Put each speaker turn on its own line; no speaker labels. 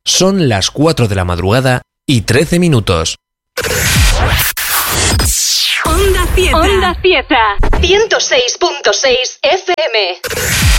Son las 4 de la madrugada y 13 minutos.
Onda Cieza. 106.6 FM.